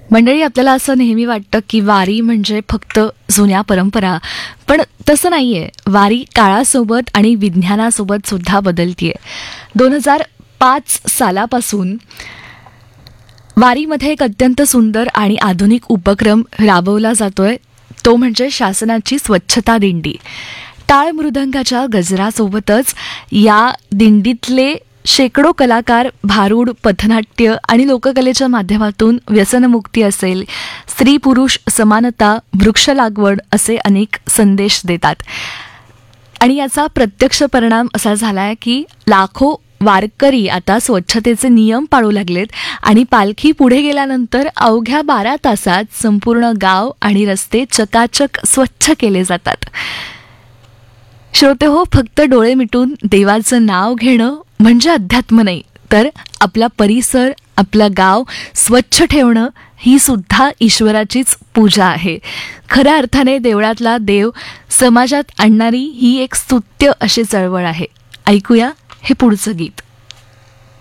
मंडळी, आपल्याला असं नेहमी वाटतं की वारी म्हणजे फक्त जुन्या परंपरा, पण तसं नाहीये. वारी काळासोबत आणि विज्ञानासोबत सुद्धा बदलतीये. 2005 सालापासून वारीमध्ये एक अत्यंत सुंदर आणि आधुनिक उपक्रम राबवला जातोय. तो म्हणजे शासनाची स्वच्छता दिंडी. टाळ मृदंगाच्या गजरासोबतच या दिंडीतले शेकडो कलाकार भारूड, पथनाट्य आणि लोककलेच्या माध्यमातून व्यसनमुक्ती असेल, स्त्री पुरुष समानता, वृक्ष लागवड असे अनेक संदेश देतात. आणि याचा प्रत्यक्ष परिणाम असा झालाय की लाखो वारकरी आता स्वच्छतेचे नियम पाळू लागलेत आणि पालखी पुढे गेल्यानंतर अवघ्या 12 तासात संपूर्ण गाव आणि रस्ते चकाचक स्वच्छ केले जातात. श्रोते हो, फक्त डोळे मिटून देवाचं नाव घेणं म्हणजे अध्यात्म नाही, तर आपला परिसर, आपलं गाव स्वच्छ ठेवणं ही सुद्धा ईश्वराचीच पूजा आहे. खऱ्या अर्थाने देवळातला देव समाजात आणणारी ही एक स्तुत्य अशी चळवळ आहे. ऐकूया हे पुढचं गीत.